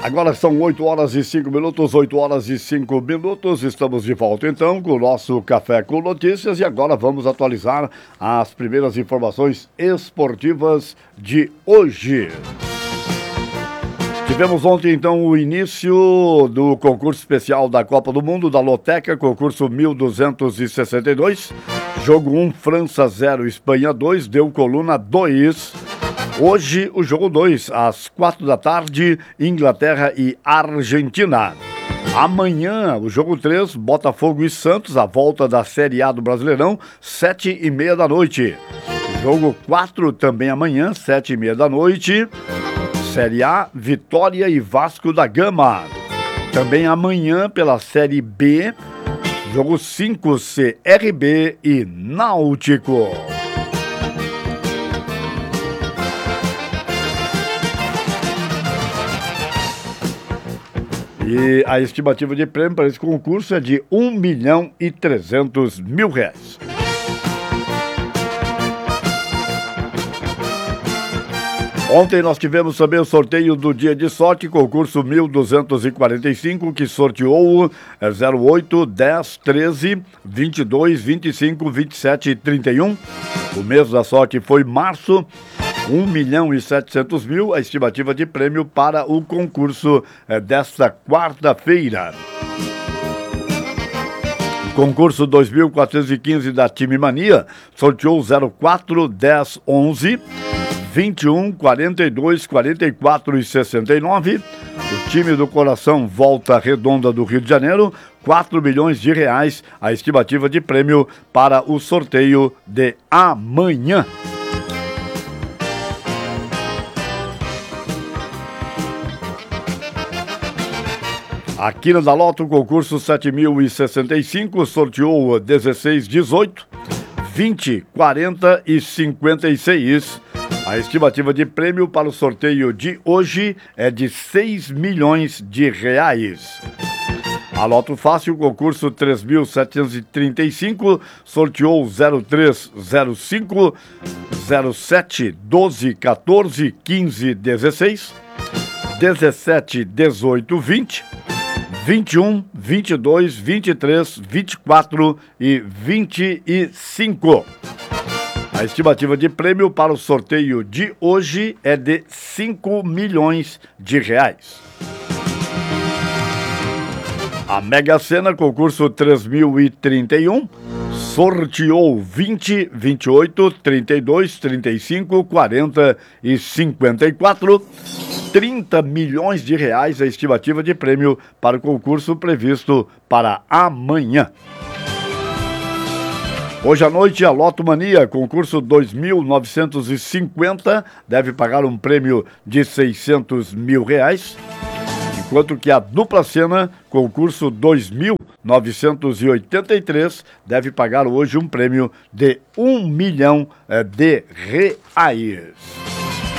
Agora são 8 horas e 5 minutos, 8 horas e 5 minutos. Estamos de volta então com o nosso Café com Notícias e agora vamos atualizar as primeiras informações esportivas de hoje. Tivemos ontem então o início do concurso especial da Copa do Mundo da Loteca, concurso 1262. Jogo 1, França 0, Espanha 2, deu coluna 2. Hoje o jogo 2, às 4 da tarde, Inglaterra e Argentina. Amanhã o jogo 3, Botafogo e Santos, a volta da Série A do Brasileirão, 7h30 da noite. Jogo 4 também amanhã, 7h30 da noite. Série A, Vitória e Vasco da Gama. Também amanhã pela Série B, jogo 5, CRB e Náutico. E a estimativa de prêmio para esse concurso é de R$1.300.000. Ontem nós tivemos também o sorteio do Dia de Sorte, concurso 1245, que sorteou 08, 10, 13, 22, 25, 27 e 31. O mês da sorte foi março. 1.700.000, a estimativa de prêmio para o concurso desta quarta-feira. Concurso 2415 da Time Mania sorteou 04, 10, 11, 21, 42, 44 e 69. O time do Coração Volta Redonda do Rio de Janeiro, R$4 milhões, a estimativa de prêmio para o sorteio de amanhã. Aqui na Loto, o concurso 7.065 sorteou 16, 18, 20, 40 e 56. A estimativa de prêmio para o sorteio de hoje é de R$6 milhões. A Loto Fácil, concurso 3.735, sorteou 03, 05, 07, 12, 14, 15, 16, 17, 18, 20, 21, 22, 23, 24 e 25. A estimativa de prêmio para o sorteio de hoje é de R$5 milhões. A Mega Sena, concurso 3031, sorteou 20, 28, 32, 35, 40 e 54. R$30 milhões, a estimativa de prêmio para o concurso previsto para amanhã. Hoje à noite, a Loto Mania, concurso 2.950, deve pagar um prêmio de R$600 mil, enquanto que a Dupla Sena, concurso 2.983, deve pagar hoje um prêmio de R$1 milhão.